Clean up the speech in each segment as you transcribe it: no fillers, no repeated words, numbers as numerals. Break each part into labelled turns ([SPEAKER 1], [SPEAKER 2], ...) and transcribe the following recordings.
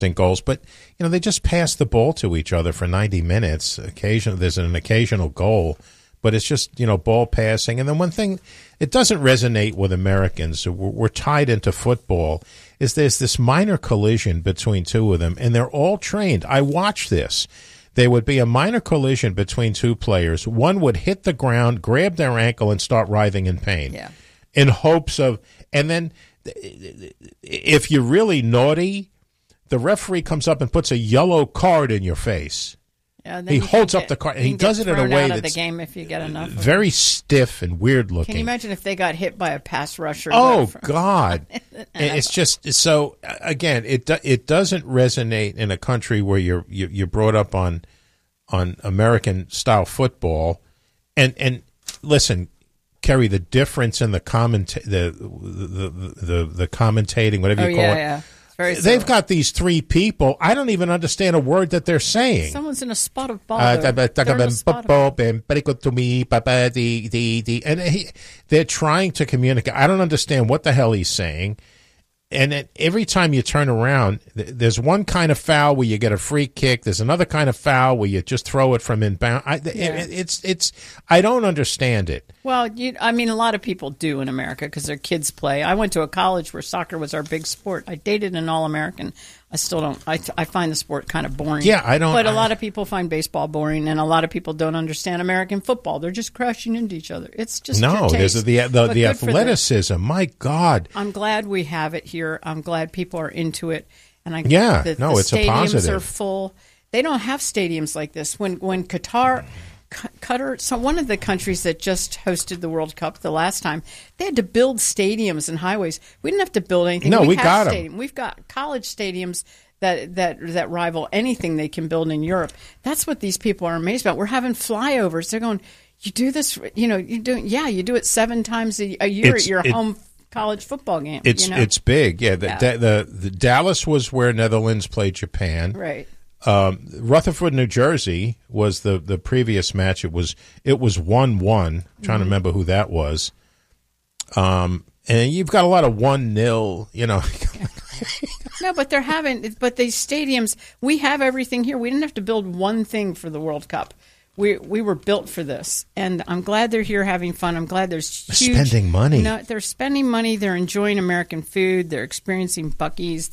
[SPEAKER 1] goals, but they just pass the ball to each other for 90 minutes. Occasionally, there's an occasional goal, but it's just ball passing. And then one thing, it doesn't resonate with Americans. We're tied into football. Is there's this minor collision between two of them, and they're all trained. I watched this. There would be a minor collision between two players. One would hit the ground, grab their ankle, and start writhing in pain, in hopes of. And then, if you're really naughty, the referee comes up and puts a yellow card in your face. Yeah, he holds up the card, and he does it in a way that's
[SPEAKER 2] the game if you get enough
[SPEAKER 1] very stiff and weird looking.
[SPEAKER 2] Can you imagine if they got hit by a pass rusher?
[SPEAKER 1] Oh God! It's just so. Again, it doesn't resonate in a country where you're brought up on American style football, and listen, Kerry, the difference in the commentating, whatever you call it.
[SPEAKER 2] Yeah.
[SPEAKER 1] They've got these three people. I don't even understand a word that they're saying.
[SPEAKER 2] Someone's in a spot of ball.
[SPEAKER 1] And they're trying to communicate. I don't understand what the hell he's saying. And then every time you turn around, there's one kind of foul where you get a free kick. There's another kind of foul where you just throw it from inbound. It's. I don't understand it.
[SPEAKER 2] Well, a lot of people do in America because their kids play. I went to a college where soccer was our big sport. I dated an All-American. I still don't. I find the sport kind of boring.
[SPEAKER 1] Yeah, I don't.
[SPEAKER 2] But a lot of people find baseball boring, and a lot of people don't understand American football. They're just crashing into each other. It's just
[SPEAKER 1] there's the athleticism. My God,
[SPEAKER 2] I'm glad we have it here. I'm glad people are into it, and the
[SPEAKER 1] it's a positive.
[SPEAKER 2] Stadiums are full. They don't have stadiums like this. When Qatar, so one of the countries that just hosted the World Cup the last time, they had to build stadiums and highways. We didn't have to build anything.
[SPEAKER 1] No, we got them.
[SPEAKER 2] We've got college stadiums that rival anything they can build in Europe. That's what these people are amazed about. We're having flyovers. They're going, you do this, you do it 7 times a year at your home college football game.
[SPEAKER 1] It's big. Yeah, the Dallas was where Netherlands played Japan.
[SPEAKER 2] Right.
[SPEAKER 1] Rutherford, New Jersey was the previous match. It was 1-1. I'm trying to remember who that was. And you've got a lot of 1-0,
[SPEAKER 2] No, but but these stadiums, we have everything here. We didn't have to build one thing for the World Cup. We were built for this, and I'm glad they're here having fun. I'm glad there's
[SPEAKER 1] spending money.
[SPEAKER 2] They're spending money. They're enjoying American food. They're experiencing Buc-ee's.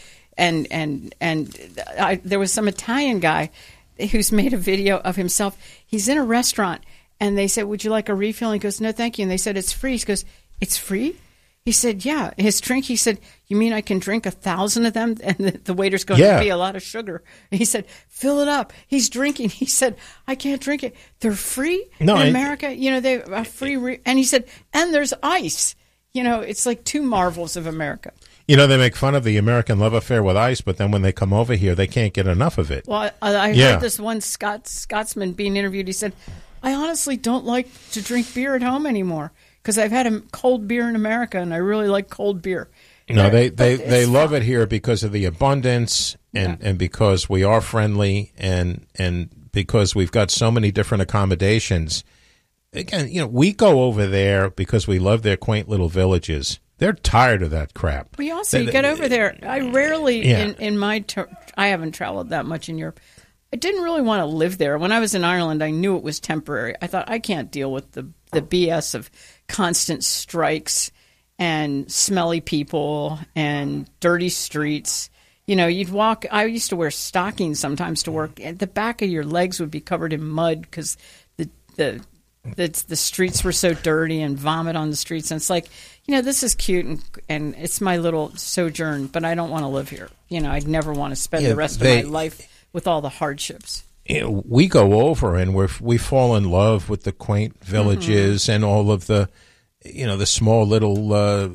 [SPEAKER 2] There was some Italian guy who's made a video of himself. He's in a restaurant, and they said, "Would you like a refill?" And he goes, "No, thank you." And they said, "It's free." He goes, "It's free?" He said, "Yeah." His drink, he said, "You mean I can drink 1,000 of them?" And the waiter's going, "It'd be a lot of sugar." And he said, "Fill it up." He's drinking. He said, "I can't drink it. They're free in America. They are free." And he said, "And there's ice." It's like two marvels of America.
[SPEAKER 1] They make fun of the American love affair with ice, but then when they come over here, they can't get enough of it.
[SPEAKER 2] Well, I heard this one Scotsman being interviewed. He said, "I honestly don't like to drink beer at home anymore because I've had a cold beer in America, and I really like cold beer."
[SPEAKER 1] No, they love it here because of the abundance and because we are friendly and because we've got so many different accommodations. Again, we go over there because we love their quaint little villages. They're tired of that crap.
[SPEAKER 2] We also you get over there. I rarely in my I haven't traveled that much in Europe. I didn't really want to live there. When I was in Ireland, I knew it was temporary. I thought I can't deal with the BS of constant strikes and smelly people and dirty streets. You'd walk. I used to wear stockings sometimes to work, and the back of your legs would be covered in mud because the streets were so dirty and vomit on the streets. And it's like, this is cute and it's my little sojourn, but I don't want to live here. I'd never want to spend the rest of my life with all the hardships.
[SPEAKER 1] We go over and we fall in love with the quaint villages and all of the, the small little,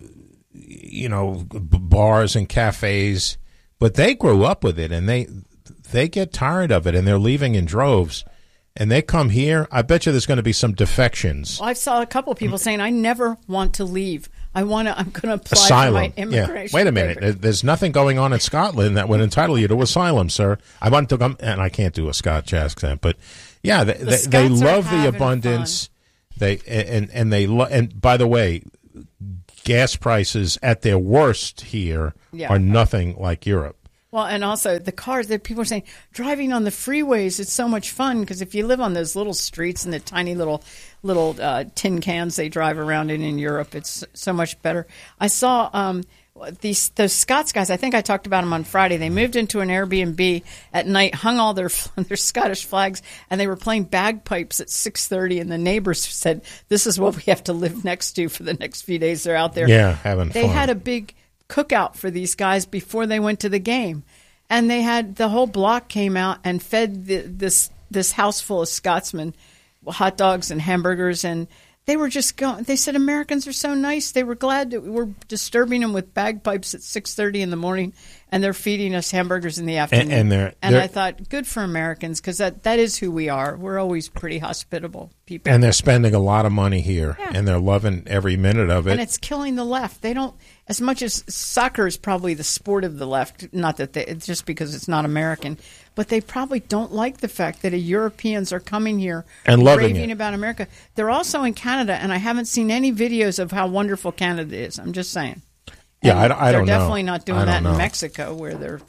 [SPEAKER 1] bars and cafes. But they grew up with it and they get tired of it and they're leaving in droves. And they come here, I bet you there's going to be some defections.
[SPEAKER 2] Well, I saw a couple of people saying, "I never want to leave. I'm going to apply for my immigration."
[SPEAKER 1] Wait a minute. There's nothing going on in Scotland that would entitle you to asylum, sir. I want to come, and I can't do a Scotch accent, but yeah, they love the abundance. Fun. And by the way, gas prices at their worst here are nothing like Europe.
[SPEAKER 2] Well, and also the cars that people are saying, driving on the freeways, it's so much fun because if you live on those little streets and the tiny little tin cans they drive around in Europe, it's so much better. I saw those Scots guys. I think I talked about them on Friday. They moved into an Airbnb at night, hung all their Scottish flags, and they were playing bagpipes at 6:30. And the neighbors said, "This is what we have to live next to for the next few days they're out there."
[SPEAKER 1] Yeah, having fun.
[SPEAKER 2] They had a big cookout for these guys before they went to the game, and they had the whole block came out and fed this house full of Scotsmen hot dogs and hamburgers, and they were just going. They said Americans are so nice. They were glad that we were disturbing them with bagpipes at 6:30 in the morning, and they're feeding us hamburgers in the afternoon. And I thought, good for Americans, because that is who we are. We're always pretty hospitable people.
[SPEAKER 1] And they're spending a lot of money here, and they're loving every minute of it.
[SPEAKER 2] And it's killing the left. They don't, as much as soccer is probably the sport of the left, not that it's just because it's not American, but they probably don't like the fact that Europeans are coming here
[SPEAKER 1] and
[SPEAKER 2] raving about America. They're also in Canada, and I haven't seen any videos of how wonderful Canada is. I'm just saying.
[SPEAKER 1] Yeah, I don't know.
[SPEAKER 2] They're definitely not doing that in Mexico, where they're.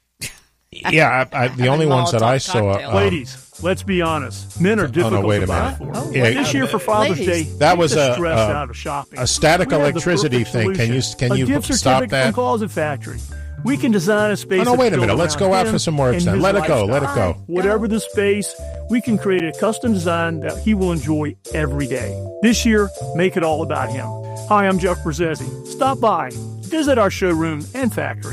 [SPEAKER 1] The only ones that I saw.
[SPEAKER 3] Ladies, let's be honest. Men are difficult to buy for. This year for Father's Day,
[SPEAKER 1] that was
[SPEAKER 3] out of shopping.
[SPEAKER 1] A static electricity thing. Can you stop that?
[SPEAKER 3] From Closet Factory. We can design a space.
[SPEAKER 1] Oh, no, wait a minute. Let's go out for some words then. Let it go. Let it go.
[SPEAKER 3] Whatever the space, we can create a custom design that he will enjoy every day. This year, make it all about him. Hi, I'm Jeff Brzezzi. Stop by. Visit our showroom and factory.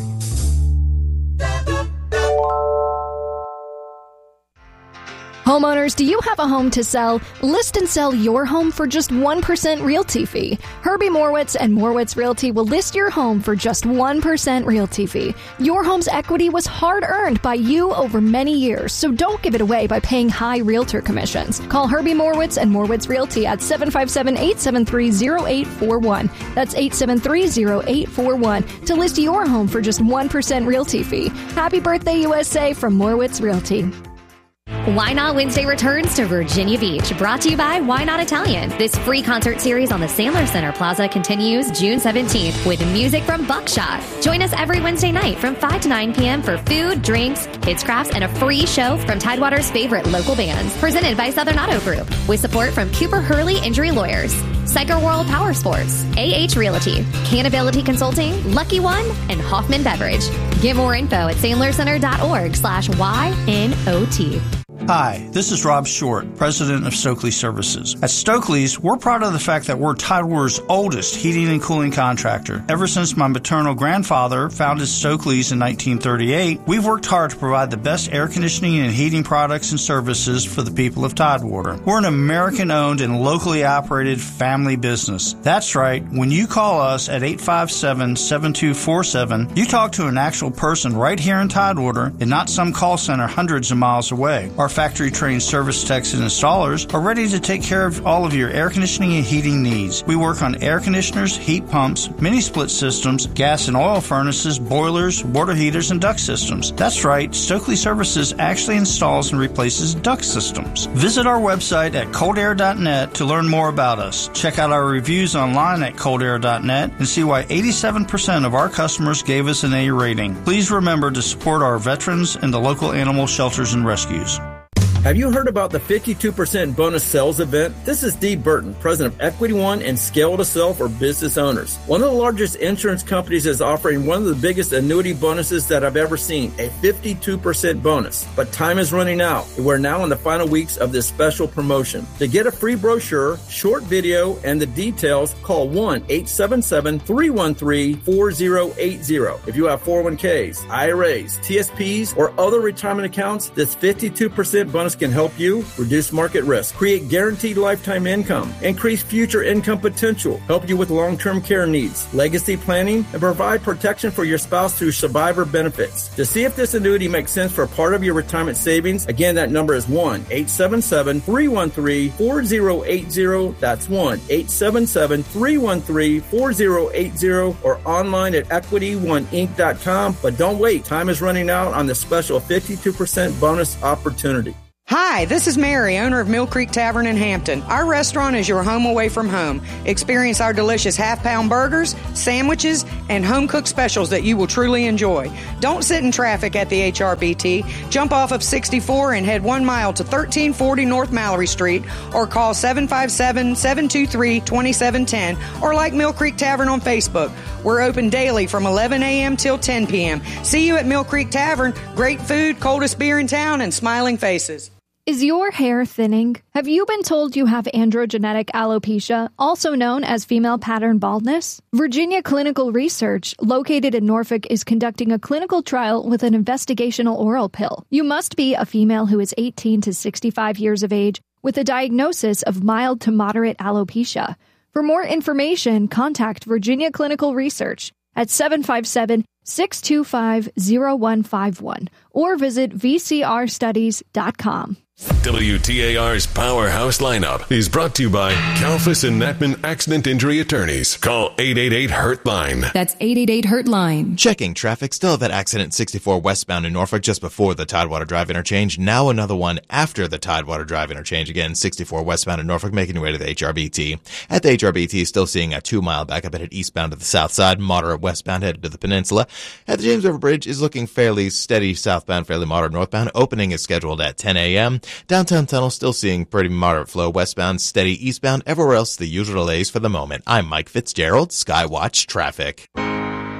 [SPEAKER 4] Homeowners, do you have a home to sell? List and sell your home for just 1% realty fee. Herbie Morwitz and Morwitz Realty will list your home for just 1% realty fee. Your home's equity was hard-earned by you over many years, so don't give it away by paying high realtor commissions. Call Herbie Morwitz and Morwitz Realty at 757-873-0841. That's 873-0841 to list your home for just 1% realty fee. Happy birthday, USA, from Morwitz Realty.
[SPEAKER 5] Why Not Wednesday returns to Virginia Beach, brought to you by Why Not Italian. This free concert series on the Sandler Center Plaza continues June 17th with music from Buckshot. Join us every Wednesday night from 5 to 9 p.m. for food, drinks, kids crafts, and a free show from Tidewater's favorite local bands. Presented by Southern Auto Group with support from Cooper Hurley Injury Lawyers, Psycho World Power Sports, AH Realty, Canability Consulting, Lucky One, and Hoffman Beverage. Get more info at sandlercenter.org/YNOT.
[SPEAKER 6] Hi, this is Rob Short, president of Stokely Services. At Stokely's, we're proud of the fact that we're Tidewater's oldest heating and cooling contractor. Ever since my maternal grandfather founded Stokely's in 1938, we've worked hard to provide the best air conditioning and heating products and services for the people of Tidewater. We're an American-owned and locally operated family business. That's right, when you call us at 857-7247, you talk to an actual person right here in Tidewater and not some call center hundreds of miles away. Our factory-trained service techs and installers are ready to take care of all of your air conditioning and heating needs. We work on air conditioners, heat pumps, mini-split systems, gas and oil furnaces, boilers, water heaters, and duct systems. That's right, Stokely Services actually installs and replaces duct systems. Visit our website at coldair.net to learn more about us. Check out our reviews online at coldair.net and see why 87% of our customers gave us an A rating. Please remember to support our veterans and the local animal shelters and rescues.
[SPEAKER 7] Have you heard about the 52% bonus sales event? This is Dee Burton, president of Equity One and Scale to Sell for business owners. One of the largest insurance companies is offering one of the biggest annuity bonuses that I've ever seen, a 52% bonus. But time is running out, and we're now in the final weeks of this special promotion. To get a free brochure, short video, and the details, call 1-877-313-4080. If you have 401ks, IRAs, TSPs, or other retirement accounts, this 52% bonus can help you reduce market risk, create guaranteed lifetime income, increase future income potential, help you with long-term care needs, legacy planning, and provide protection for your spouse through survivor benefits. To see if this annuity makes sense for part of your retirement savings, again, that number is 1-877-313-4080. That's 1-877-313-4080 or online at equityoneInc.com. But don't wait. Time is running out on the special 52% bonus opportunity.
[SPEAKER 8] Hi, Hi, this is Mary, owner of Mill Creek Tavern in Hampton. Our restaurant is your home away from home. Experience our delicious half-pound burgers, sandwiches, and home-cooked specials that you will truly enjoy. Don't sit in traffic at the HRBT. Jump off of 64 and head 1 mile to 1340 North Mallory Street, or call 757-723-2710, or like Mill Creek Tavern on Facebook. We're open daily from 11 a.m. till 10 p.m. See you at Mill Creek Tavern. Great food, coldest beer in town, and smiling faces.
[SPEAKER 4] Is your hair thinning? Have you been told you have androgenetic alopecia, also known as female pattern baldness? Virginia Clinical Research, located in Norfolk, is conducting a clinical trial with an investigational oral pill. You must be a female who is 18 to 65 years of age with a diagnosis of mild to moderate alopecia. For more information, contact Virginia Clinical Research at 757-625-0151 or visit vcrstudies.com.
[SPEAKER 9] WTAR's Powerhouse Lineup is brought to you by Kalfas and Natman Accident Injury Attorneys. Call 888-HURT-LINE.
[SPEAKER 10] That's 888-HURT-LINE.
[SPEAKER 11] Checking traffic. Still that accident 64 westbound in Norfolk just before the Tidewater Drive interchange. Now another one after the Tidewater Drive interchange. Again, 64 westbound in Norfolk, making your way to the HRBT. At the HRBT, still seeing a 2-mile backup headed eastbound to the south side. Moderate westbound headed to the peninsula. At the James River Bridge is looking fairly steady southbound, fairly moderate northbound. Opening is scheduled at 10 a.m. Downtown Tunnel still seeing pretty moderate flow westbound, steady eastbound. Everywhere else, the usual delays for the moment. I'm Mike Fitzgerald, Skywatch Traffic.